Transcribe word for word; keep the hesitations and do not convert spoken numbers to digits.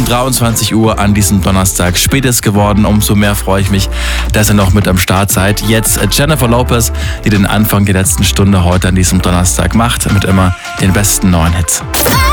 dreiundzwanzig Uhr an diesem Donnerstag spät ist geworden. Umso mehr freue ich mich, dass ihr noch mit am Start seid. Jetzt Jennifer Lopez, die den Anfang der letzten Stunde heute an diesem Donnerstag macht, mit immer den besten neuen Hits.